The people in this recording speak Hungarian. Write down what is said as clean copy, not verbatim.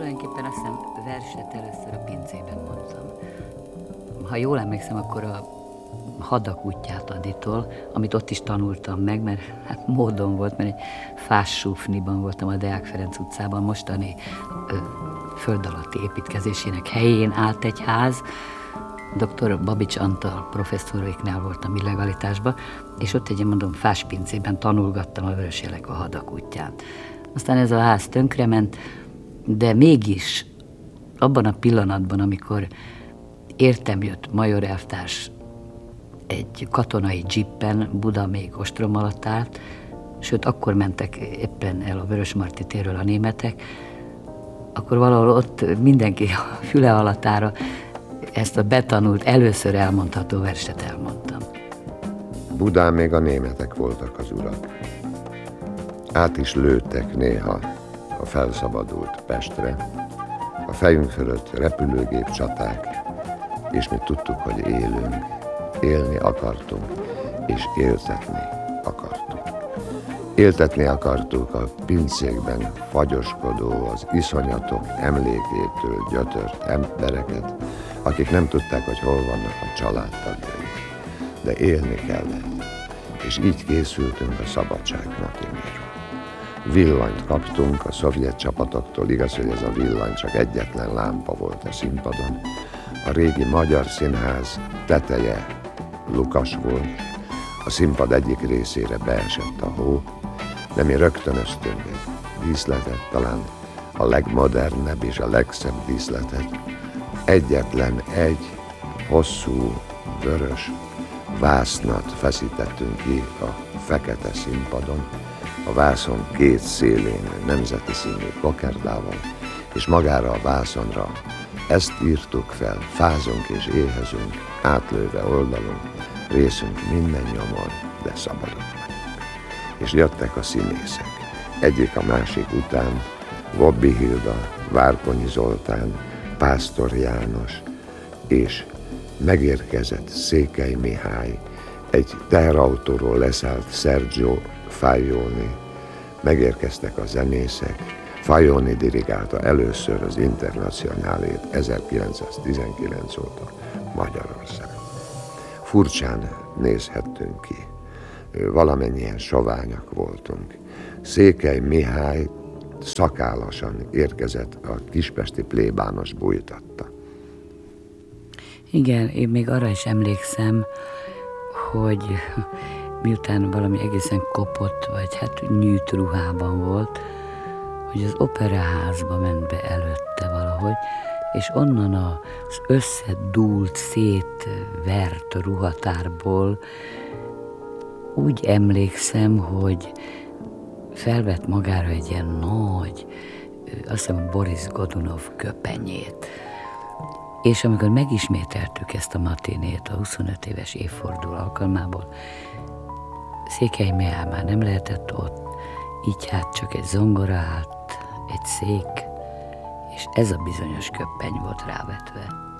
tulajdonképpen azt hiszem verset először a pincében mondtam. Ha jól emlékszem, akkor a Hadak útját Aditól, amit ott is tanultam meg, mert hát módon volt, mert egy Fás-Sufniban voltam a Deák Ferenc utcában, mostani föld alatti építkezésének helyén állt egy ház. Dr. Babics Antal professzoréknál voltam illegalitásban, és ott egy, mondom, Fás-pincében tanulgattam a Vörösjelek a Hadak útján. Aztán ez a ház tönkrement, de mégis abban a pillanatban, amikor értem jött major elvtárs egy katonai dzsippen, Buda még ostrom alatt állt, sőt, akkor mentek éppen el a Vörösmarty térről a németek, akkor valahol ott mindenki a füle alatára ezt a betanult, először elmondható verset elmondtam. Budán még a németek voltak az urak. Át is lőttek néha a felszabadult Pestre, a fejünk fölött repülőgép csaták, és mi tudtuk, hogy élünk, élni akartunk, és éltetni akartunk. Éltetni akartuk a pincékben fagyoskodó, az iszonyatok emlékétől gyötört embereket, akik nem tudták, hogy hol vannak a családtagjaik. De élni kellett, és így készültünk a szabadság matinéra. Villanyt kaptunk a szovjet csapatoktól, igaz, hogy ez a villany csak egyetlen lámpa volt a színpadon. A régi Magyar Színház teteje lukas volt, a színpad egyik részére beesett a hó, de mi rögtönöztünk egy díszletet, talán a legmodernebb és a legszebb díszletet. Egyetlen egy hosszú, vörös vásznat feszítettünk ki a fekete színpadon, a vászon két szélén nemzeti színű kokárdával, és magára a vászonra ezt írtuk fel: fázunk és éhezünk, átlőve oldalunk, részünk minden nyomor, de szabadok vagyunk. És jöttek a színészek, egyik a másik után, Gobbi Hilda, Várkonyi Zoltán, Pásztor János, és megérkezett Székely Mihály, egy teherautóról leszállt Sergio Fajoni, megérkeztek a zenészek. Fajoni dirigálta először az Internacionálét 1919 óta Magyarországon. Furcsán nézhettünk ki, valamennyien soványak voltunk. Székely Mihály szakállasan érkezett, a kispesti plébános bújtatta. Igen, én még arra is emlékszem, hogy miután valami egészen kopott, vagy hát nyűjt ruhában volt, hogy az operaházba ment be előtte valahogy, és onnan az összedúlt, szétvert ruhatárból úgy emlékszem, hogy felvett magára egy ilyen nagy, azt hiszem Boris Godunov köpenyét. És amikor megismételtük ezt a matinét a 25 éves évforduló alkalmából, Székely Mihály már nem lehetett ott, így hát csak egy zongora állt, egy szék, és ez a bizonyos köppeny volt rávetve.